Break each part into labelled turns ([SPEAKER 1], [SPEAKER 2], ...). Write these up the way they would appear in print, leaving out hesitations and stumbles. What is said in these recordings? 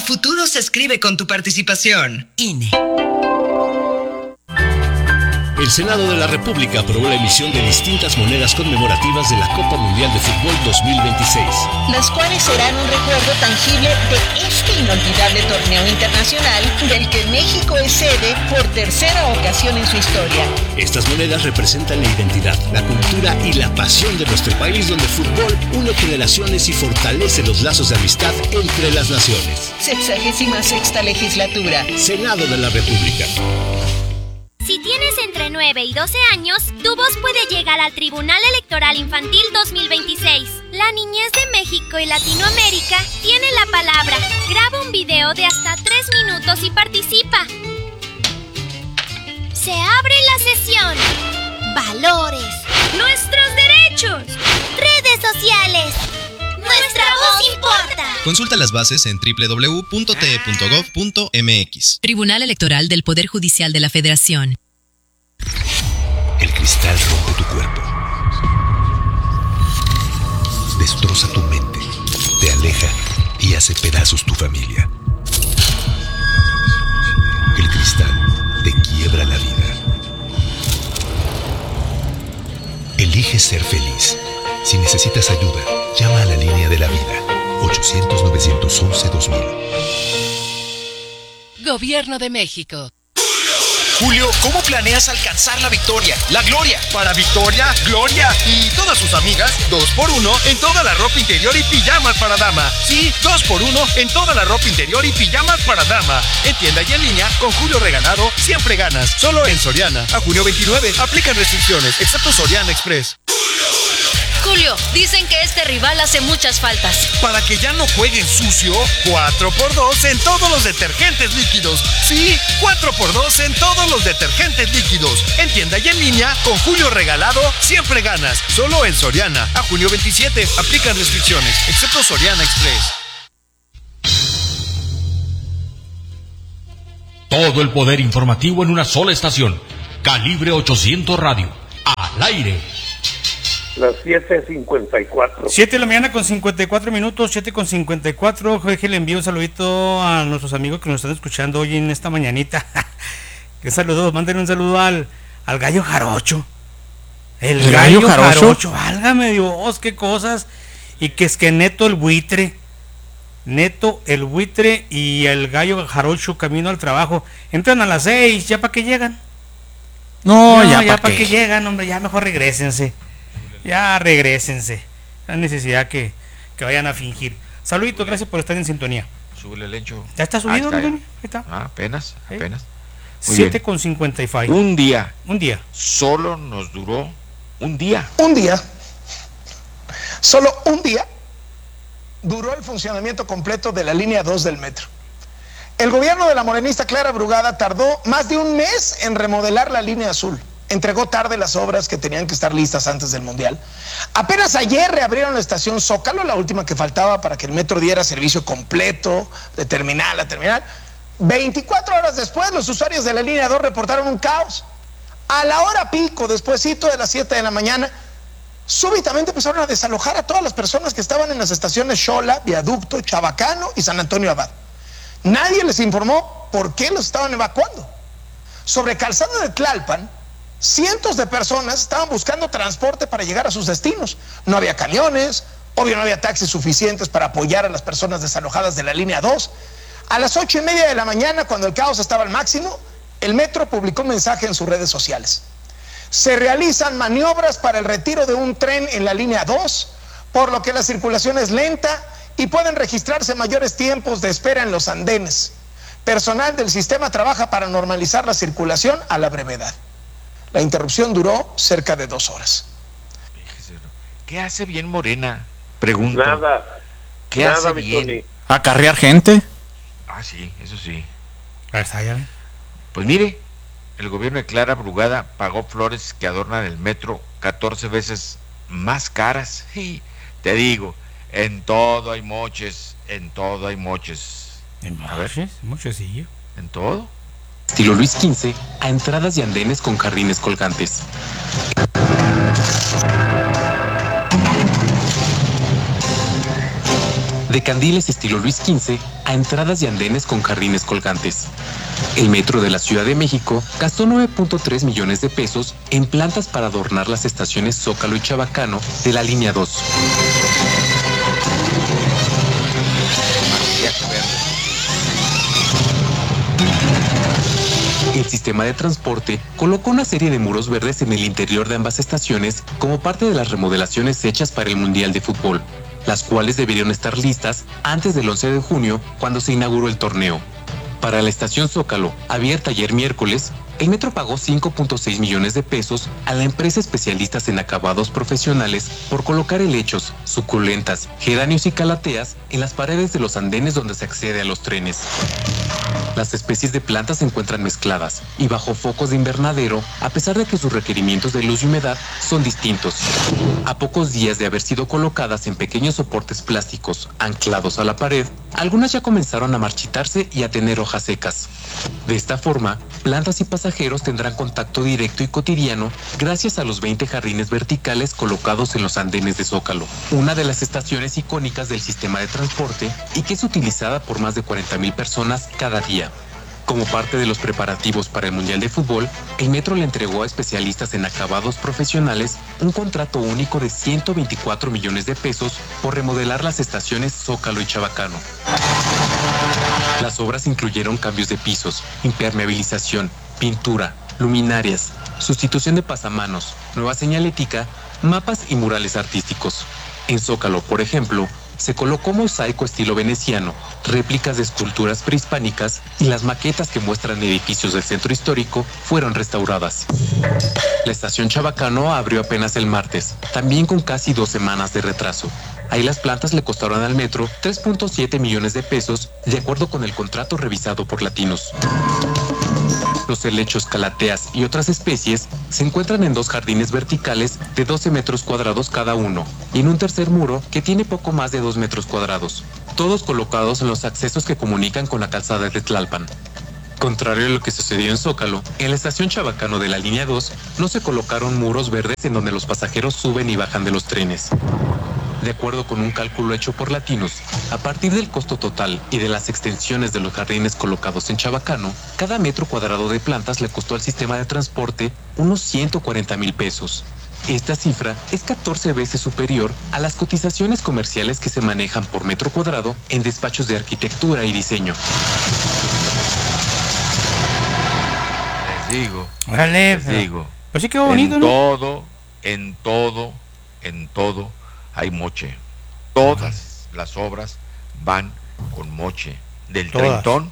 [SPEAKER 1] futuro se escribe con tu participación. INE.
[SPEAKER 2] El Senado de la República aprobó la emisión de distintas monedas conmemorativas de la Copa Mundial de Fútbol 2026.
[SPEAKER 3] Las cuales serán un recuerdo tangible de este inolvidable torneo internacional del que México es sede por tercera ocasión en su historia.
[SPEAKER 2] Estas monedas representan la identidad, la cultura y la pasión de nuestro país, donde el fútbol une generaciones y fortalece los lazos de amistad entre las naciones.
[SPEAKER 3] 66ª legislatura.
[SPEAKER 2] Senado de la República.
[SPEAKER 4] Si tienes entre 9 y 12 años, tu voz puede llegar al Tribunal Electoral Infantil 2026. La niñez de México y Latinoamérica tiene la palabra. Graba un video de hasta 3 minutos y participa. Se abre la sesión. Valores. Nuestros derechos. Redes sociales. Nuestra voz importa.
[SPEAKER 5] Consulta las bases en www.te.gov.mx.
[SPEAKER 6] Tribunal Electoral del Poder Judicial de la Federación.
[SPEAKER 7] El cristal rompe tu cuerpo. Destroza tu mente. Te aleja y hace pedazos tu familia. El cristal te quiebra la vida. Elige ser feliz. Si necesitas ayuda, llama a la línea de la vida. 800-911-2000.
[SPEAKER 6] Gobierno de México.
[SPEAKER 8] Julio, ¿cómo planeas alcanzar la victoria, la gloria? Para Victoria, Gloria y todas sus amigas, 2x1 en toda la ropa interior y pijamas para dama. Sí, 2x1 en toda la ropa interior y pijamas para dama. En tienda y en línea, con Julio Regalado, siempre ganas. Solo en Soriana. A junio 29, aplican restricciones, excepto Soriana Express.
[SPEAKER 6] Julio, dicen que este rival hace muchas faltas.
[SPEAKER 8] Para que ya no jueguen sucio, 4x2 en todos los detergentes líquidos. Sí, 4x2 en todos los detergentes líquidos. En tienda y en línea, con Julio Regalado, siempre ganas. Solo en Soriana. A junio 27, aplican restricciones, excepto Soriana Express.
[SPEAKER 9] Todo el poder informativo en una sola estación. Calibre 800 Radio. Al aire.
[SPEAKER 10] Las 7:54.
[SPEAKER 11] 7 de la mañana con 54 minutos, 7:54. Jorge, le envío un saludito a nuestros amigos que nos están escuchando hoy en esta mañanita. ¿Qué saludos? Mándenle un saludo al gallo jarocho. El gallo jarocho, válgame Dios, qué cosas. Y que es que Neto el buitre y el gallo jarocho camino al trabajo. Entran a las 6, ¿ya para qué llegan?
[SPEAKER 12] No,
[SPEAKER 11] ya para qué llegan, hombre, ya mejor regrésense. Ya regrésense. La necesidad que vayan a fingir. Saludito, gracias por estar en sintonía.
[SPEAKER 12] Súbele el Lencho.
[SPEAKER 11] ¿Ya está subido, Antonio? Ahí está.
[SPEAKER 12] Apenas.
[SPEAKER 11] 7:55.
[SPEAKER 12] Un día.
[SPEAKER 13] Solo nos duró un día.
[SPEAKER 14] Solo un día duró el funcionamiento completo de la línea 2 del metro. El gobierno de la morenista Clara Brugada tardó más de un mes en remodelar la línea azul. Entregó tarde las obras que tenían que estar listas antes del Mundial. Apenas ayer reabrieron la estación Zócalo, la última que faltaba para que el metro diera servicio completo de terminal a terminal. 24 horas después, los usuarios de la línea 2 reportaron un caos. A la hora pico, despuesito de las 7 de la mañana, súbitamente empezaron a desalojar a todas las personas que estaban en las estaciones Xola, Viaducto, Chabacano y San Antonio Abad. Nadie les informó por qué los estaban evacuando. Sobre Calzada de Tlalpan, cientos de personas estaban buscando transporte para llegar a sus destinos. No había camiones, obvio no había taxis suficientes para apoyar a las personas desalojadas de la línea 2. A las 8:30 de la mañana, cuando el caos estaba al máximo, el metro publicó un mensaje en sus redes sociales. Se realizan maniobras para el retiro de un tren en la línea 2, por lo que la circulación es lenta y pueden registrarse mayores tiempos de espera en los andenes. Personal del sistema trabaja para normalizar la circulación a la brevedad. La interrupción duró cerca de 2 horas.
[SPEAKER 13] ¿Qué hace bien Morena? Pregunto.
[SPEAKER 10] Nada.
[SPEAKER 13] ¿Qué hace bien?
[SPEAKER 12] ¿Acarrear gente?
[SPEAKER 13] Ah, sí, eso sí.
[SPEAKER 11] ¿Ya?
[SPEAKER 13] Pues mire, el gobierno de Clara Brugada pagó flores que adornan el metro 14 veces más caras. Y te digo, en todo hay moches,
[SPEAKER 11] ¿En
[SPEAKER 13] A ver,
[SPEAKER 11] mochesillo?
[SPEAKER 13] ¿En todo?
[SPEAKER 15] Estilo Luis XV a entradas y andenes con jardines colgantes. de candiles estilo Luis XV a entradas y andenes con jardines colgantes. El Metro de la Ciudad de México gastó 9.3 millones de pesos en plantas para adornar las estaciones Zócalo y Chabacano de la línea 2. El sistema de transporte colocó una serie de muros verdes en el interior de ambas estaciones como parte de las remodelaciones hechas para el Mundial de Fútbol, las cuales deberían estar listas antes del 11 de junio, cuando se inauguró el torneo. Para la estación Zócalo, abierta ayer miércoles, el Metro pagó 5.6 millones de pesos a la empresa especialistas en acabados profesionales por colocar helechos, suculentas, geranios y calateas en las paredes de los andenes donde se accede a los trenes. Las especies de plantas se encuentran mezcladas y bajo focos de invernadero, a pesar de que sus requerimientos de luz y humedad son distintos. A pocos días de haber sido colocadas en pequeños soportes plásticos anclados a la pared, algunas ya comenzaron a marchitarse y a tener hojas secas. De esta forma, plantas y pasajeros tendrán contacto directo y cotidiano gracias a los 20 jardines verticales colocados en los andenes de Zócalo, una de las estaciones icónicas del sistema de transporte y que es utilizada por más de 40,000 personas cada día. Como parte de los preparativos para el Mundial de Fútbol, el Metro le entregó a especialistas en acabados profesionales un contrato único de 124 millones de pesos por remodelar las estaciones Zócalo y Chabacano. Las obras incluyeron cambios de pisos, impermeabilización, pintura, luminarias, sustitución de pasamanos, nueva señalética, mapas y murales artísticos. En Zócalo, por ejemplo, se colocó mosaico estilo veneciano, réplicas de esculturas prehispánicas y las maquetas que muestran edificios del centro histórico fueron restauradas. La estación Chabacano abrió apenas el martes, también con casi 2 semanas de retraso. Ahí las plantas le costaron al metro 3.7 millones de pesos, de acuerdo con el contrato revisado por Latinos. Los helechos, calateas y otras especies se encuentran en 2 jardines verticales de 12 metros cuadrados cada uno y en un tercer muro que tiene poco más de 2 metros cuadrados, todos colocados en los accesos que comunican con la calzada de Tlalpan. Contrario a lo que sucedió en Zócalo, en la estación Chabacano de la línea 2 no se colocaron muros verdes en donde los pasajeros suben y bajan de los trenes. De acuerdo con un cálculo hecho por Latinos, a partir del costo total y de las extensiones de los jardines colocados en Chabacano, cada metro cuadrado de plantas le costó al sistema de transporte unos 140,000 pesos. Esta cifra es 14 veces superior a las cotizaciones comerciales que se manejan por metro cuadrado en despachos de arquitectura y diseño.
[SPEAKER 11] Les digo. Pues sí, qué bonito,
[SPEAKER 13] en todo hay moche. Todas las obras van con moche. Del treintón.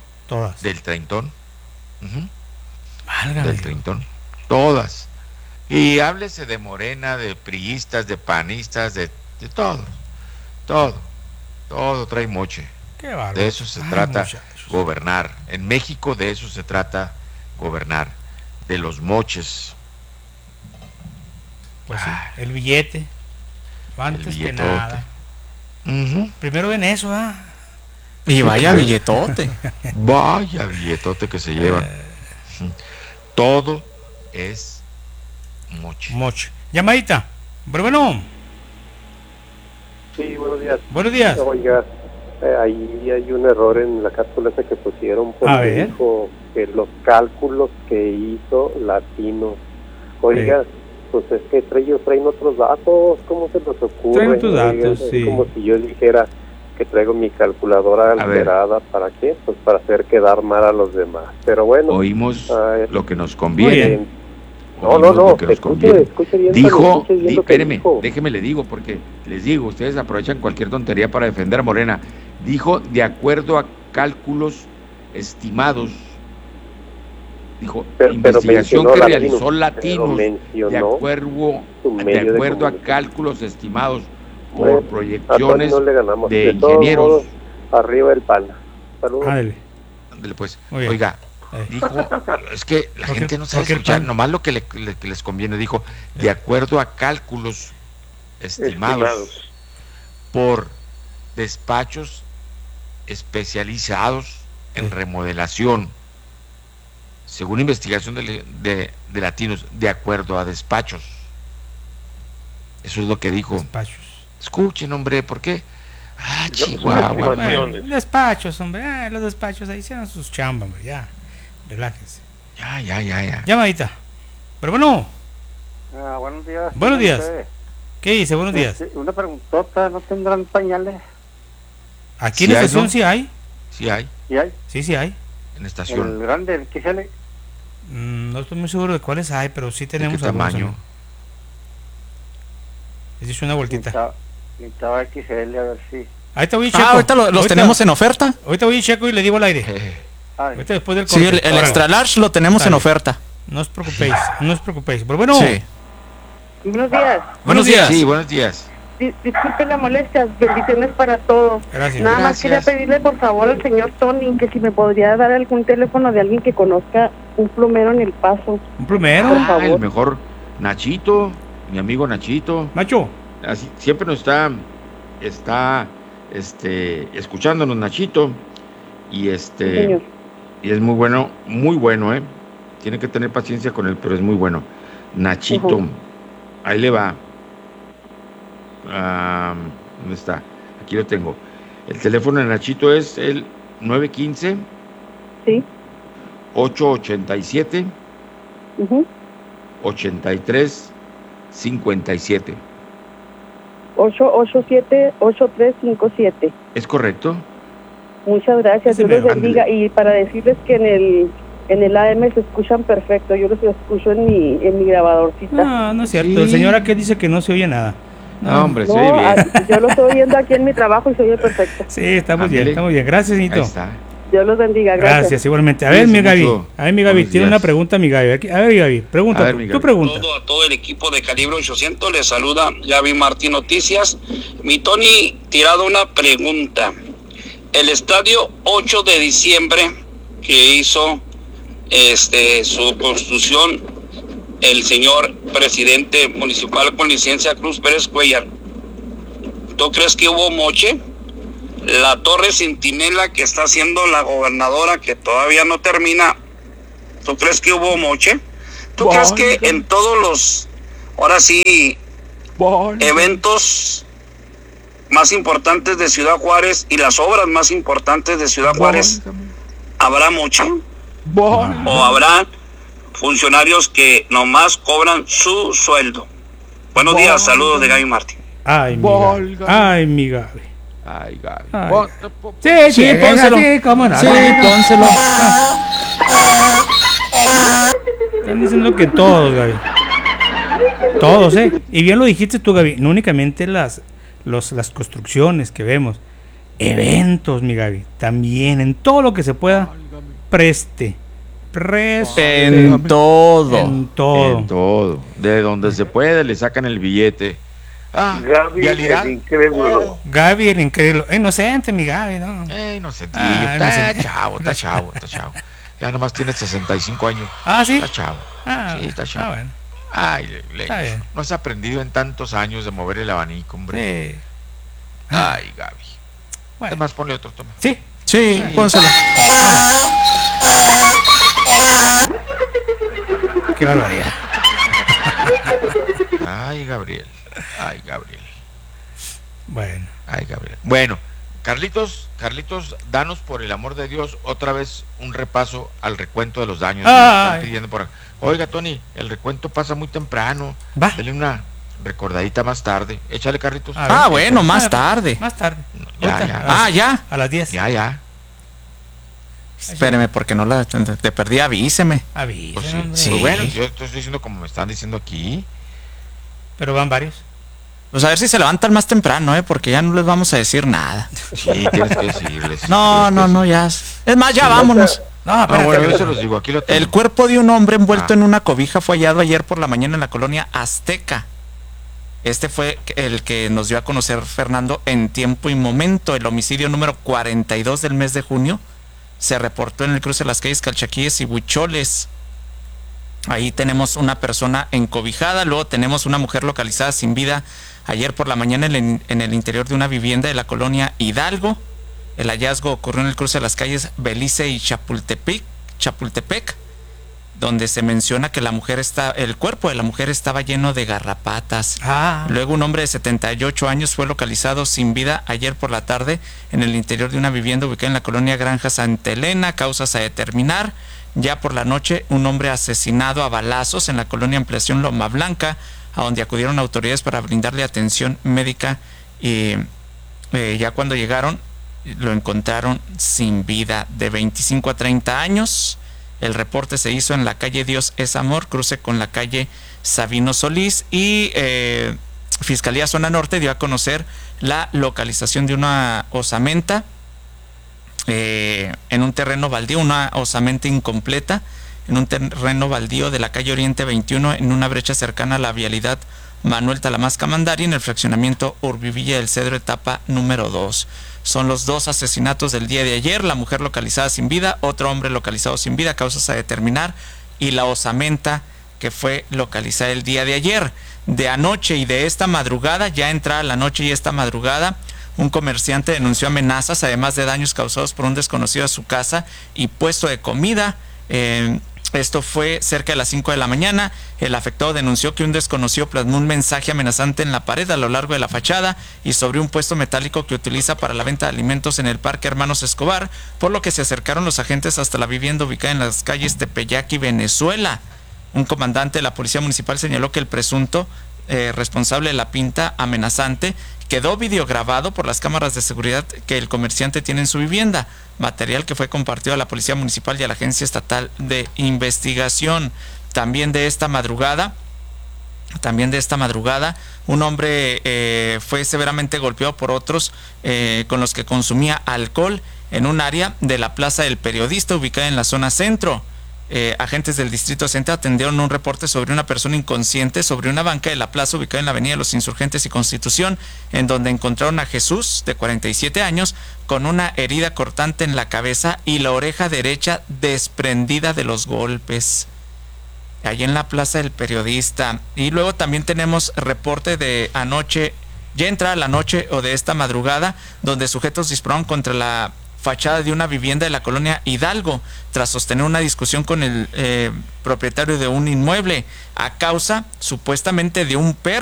[SPEAKER 13] Del treintón. Todas. Y háblese de Morena, de priistas, de panistas, de todo. Todo trae moche.
[SPEAKER 11] Qué bárbaro.
[SPEAKER 13] De eso se trata gobernar. En México de eso se trata gobernar. De los moches.
[SPEAKER 11] Pues sí, el billete. Antes que nada. Primero ven eso,
[SPEAKER 12] Y vaya billetote.
[SPEAKER 13] Vaya billetote que se llevan. Todo es moche.
[SPEAKER 11] Llamadita. Bueno.
[SPEAKER 10] Sí, buenos días.
[SPEAKER 11] Buenos días.
[SPEAKER 10] Oiga, ahí hay un error en la cápsula esa que pusieron porque dijo que los cálculos que hizo Latinos. Oiga, pues es que ellos traen otros datos. ¿Cómo se los ocurre?
[SPEAKER 11] Traen otros datos,
[SPEAKER 10] es como si yo dijera que traigo mi calculadora alterada. ¿Para qué? Pues para hacer quedar mal a los demás. Pero bueno,
[SPEAKER 13] oímos lo que nos conviene.
[SPEAKER 10] No, escuche bien.
[SPEAKER 13] Dijo, espéreme, déjeme le digo, porque les digo, ustedes aprovechan cualquier tontería para defender a Morena. Dijo, de acuerdo a cálculos estimados, dijo, investigación que realizó Latinos, de acuerdo a cálculos estimados por proyecciones de ingenieros.
[SPEAKER 10] Arriba el pan. Saludos.
[SPEAKER 13] Ándale pues, oiga, dijo, es que la gente no sabe escuchar, nomás lo que les conviene. Dijo, de acuerdo a cálculos estimados por despachos especializados en remodelación, según investigación de Latinos, de acuerdo a despachos. Eso es lo que dijo.
[SPEAKER 11] Despachos.
[SPEAKER 13] Escuchen, hombre, ¿por qué Chihuahua.
[SPEAKER 11] Bueno, despachos, hombre. Los despachos ahí hicieron sus chambas, hombre. Ya, relájense.
[SPEAKER 13] Ya.
[SPEAKER 11] Llamadita. Pero bueno.
[SPEAKER 16] Buenos días.
[SPEAKER 11] Buenos días. ¿Qué dice? Buenos días.
[SPEAKER 16] Una preguntota, ¿no tendrán pañales?
[SPEAKER 11] Aquí en la estación, ¿no? Sí hay.
[SPEAKER 13] Sí hay.
[SPEAKER 16] ¿Sí hay?
[SPEAKER 11] Sí hay.
[SPEAKER 13] En la estación.
[SPEAKER 16] ¿El grande, el XL?
[SPEAKER 11] No estoy muy seguro de cuáles hay, pero sí tenemos
[SPEAKER 13] ¿De qué tamaño?
[SPEAKER 11] Les hice una vueltita.
[SPEAKER 16] Necesitaba XL, a ver si...
[SPEAKER 11] Ahí te voy, Checo.
[SPEAKER 12] Ahorita los tenemos en oferta.
[SPEAKER 11] Ahorita voy, Checo, y le digo al aire. Ahorita después del corte.
[SPEAKER 12] Sí, el extra large lo tenemos en oferta.
[SPEAKER 11] No os preocupéis. Pero bueno.
[SPEAKER 12] Sí.
[SPEAKER 17] Buenos días.
[SPEAKER 12] Buenos días.
[SPEAKER 13] Sí, buenos días.
[SPEAKER 17] Disculpen la molestia, bendiciones para todos.
[SPEAKER 11] Gracias.
[SPEAKER 17] Nada más quería pedirle por favor al señor Tony que si me podría dar algún teléfono de alguien que conozca un plomero en El Paso.
[SPEAKER 11] ¿Un plomero?
[SPEAKER 17] Por favor.
[SPEAKER 13] El mejor Nachito, mi amigo Nachito.
[SPEAKER 11] Nacho.
[SPEAKER 13] Así, siempre nos está escuchándonos Nachito y
[SPEAKER 17] señor.
[SPEAKER 13] Y es muy bueno, tiene que tener paciencia con él, pero es muy bueno. Nachito, ahí le va. ¿Dónde está? Aquí lo tengo. El teléfono de Nachito es el 915 887 8357.
[SPEAKER 17] 887-8357.
[SPEAKER 13] ¿Es correcto?
[SPEAKER 17] Muchas gracias, Dios los bendiga. Y para decirles que en el AM se escuchan perfecto, yo los escucho en mi grabadorcita.
[SPEAKER 11] No es cierto, el señor aquí dice que no se oye nada.
[SPEAKER 13] No, hombre, se oye bien.
[SPEAKER 17] Yo lo estoy oyendo aquí en mi trabajo y se oye perfecto.
[SPEAKER 11] Sí, estamos bien. Gracias, Nito.
[SPEAKER 13] Ahí está.
[SPEAKER 17] Dios los bendiga,
[SPEAKER 11] gracias. Igualmente. A ver, mi Gaby, tiene una pregunta, mi Gaby. A ver, Gaby, pregunta. Tu pregunta.
[SPEAKER 18] A todo el equipo de Calibre 800 les saluda Gaby Martín Noticias. Mi Tony, tirado una pregunta. El estadio 8 de diciembre que hizo su construcción el señor presidente municipal con licencia Cruz Pérez Cuellar, ¿tú crees que hubo moche? La torre Centinela que está haciendo la gobernadora, que todavía no termina, ¿tú crees que hubo moche? ¿Tú crees que en todos los, ahora sí, eventos más importantes de Ciudad Juárez y las obras más importantes de Ciudad Juárez habrá moche? ¿O habrá funcionarios que nomás cobran su sueldo? Buenos días, saludos de Gaby Martín.
[SPEAKER 11] Ay, mi Gaby.
[SPEAKER 13] Ay, Gaby.
[SPEAKER 11] Sí, pónselo. Sí, cómo no.
[SPEAKER 12] Sí, pónselo.
[SPEAKER 11] Están diciendo que todos, Gaby. Todos, Y bien lo dijiste tú, Gaby. No únicamente las construcciones que vemos. Eventos, mi Gaby. También, en todo lo que se pueda, preste.
[SPEAKER 12] En todo.
[SPEAKER 13] De donde se puede, le sacan el billete.
[SPEAKER 10] Gaby el incrédulo.
[SPEAKER 11] Gaby el incrédulo. Inocente, mi Gaby, ¿no?
[SPEAKER 13] Inocente. Está chavo. Ya nomás tiene 65 años.
[SPEAKER 11] ¿Sí?
[SPEAKER 13] Está chavo. Sí, está chavo.
[SPEAKER 11] Bueno.
[SPEAKER 13] Ay, no has aprendido en tantos años de mover el abanico, hombre.
[SPEAKER 11] Sí.
[SPEAKER 13] Ay, Gaby.
[SPEAKER 11] Bueno.
[SPEAKER 13] Además, ponle otro toma.
[SPEAKER 11] Sí,
[SPEAKER 12] pónselo.
[SPEAKER 11] Qué barbaridad.
[SPEAKER 13] Ay, Gabriel.
[SPEAKER 11] Bueno,
[SPEAKER 13] Carlitos, danos por el amor de Dios otra vez un repaso al recuento de los daños.
[SPEAKER 11] Están
[SPEAKER 13] pidiendo por acá. Oiga, Tony, el recuento pasa muy temprano. Dale una recordadita más tarde. Échale, Carlitos.
[SPEAKER 12] Bueno, más tarde.
[SPEAKER 13] Ya.
[SPEAKER 11] A las 10.
[SPEAKER 13] Ya.
[SPEAKER 12] Espéreme, porque no te perdí, avíseme.
[SPEAKER 11] Avíseme.
[SPEAKER 13] Sí. Pues bueno, yo estoy diciendo como me están diciendo aquí.
[SPEAKER 11] Pero van varios.
[SPEAKER 12] Pues a ver si se levantan más temprano, porque ya no les vamos a decir nada.
[SPEAKER 13] Sí, tienes que decirles.
[SPEAKER 12] No, ya. Es más, ya vámonos.
[SPEAKER 13] Bueno, yo se los digo, aquí lo tengo.
[SPEAKER 12] El cuerpo de un hombre envuelto en una cobija fue hallado ayer por la mañana en la colonia Azteca. Este fue el que nos dio a conocer Fernando en Tiempo y Momento. El homicidio número 42 del mes de junio se reportó en el cruce de las calles Calchaquíes y Huicholes. Ahí tenemos una persona encobijada, luego tenemos una mujer localizada sin vida ayer por la mañana en el interior de una vivienda de la colonia Hidalgo. El hallazgo ocurrió en el cruce de las calles Belice y Chapultepec. donde se menciona que el cuerpo de la mujer estaba lleno de garrapatas. Luego un hombre de 78 años fue localizado sin vida ayer por la tarde en el interior de una vivienda ubicada en la colonia Granja Santa Elena, causas a determinar. Ya por la noche, un hombre asesinado a balazos en la colonia Ampliación Loma Blanca, a donde acudieron autoridades para brindarle atención médica, y ya cuando llegaron lo encontraron sin vida, de 25 a 30 años. El reporte se hizo en la calle Dios es Amor, cruce con la calle Sabino Solís, y Fiscalía Zona Norte dio a conocer la localización de una osamenta en un terreno baldío, una osamenta incompleta, en un terreno baldío de la calle Oriente 21, en una brecha cercana a la vialidad Manuel Talamas Camandari, en el fraccionamiento Urbivilla del Cedro, etapa número 2. Son los 2 asesinatos del día de ayer: la mujer localizada sin vida, otro hombre localizado sin vida, causas a determinar, y la osamenta que fue localizada el día de ayer. De anoche y de esta madrugada, ya entrada la noche y esta madrugada, un comerciante denunció amenazas, además de daños causados por un desconocido a su casa y puesto de comida. Esto fue cerca de las 5 de la mañana. El afectado denunció que un desconocido plasmó un mensaje amenazante en la pared a lo largo de la fachada y sobre un puesto metálico que utiliza para la venta de alimentos en el Parque Hermanos Escobar, por lo que se acercaron los agentes hasta la vivienda ubicada en las calles Tepeyac y Venezuela. Un comandante de la Policía Municipal señaló que el presunto responsable de la pinta amenazante quedó videograbado por las cámaras de seguridad que el comerciante tiene en su vivienda, material que fue compartido a la Policía Municipal y a la Agencia Estatal de Investigación. También de esta madrugada, un hombre fue severamente golpeado por otros con los que consumía alcohol en un área de la Plaza del Periodista ubicada en la zona centro. Agentes del Distrito Centro atendieron un reporte sobre una persona inconsciente sobre una banca de la plaza ubicada en la Avenida de los Insurgentes y Constitución, en donde encontraron a Jesús, de 47 años, con una herida cortante en la cabeza y la oreja derecha desprendida de los golpes, ahí en la Plaza del Periodista. Y luego también tenemos reporte de anoche, ya entrada la noche o de esta madrugada, donde sujetos dispararon contra la fachada de una vivienda de la colonia Hidalgo tras sostener una discusión con el propietario de un inmueble a causa supuestamente de un perro.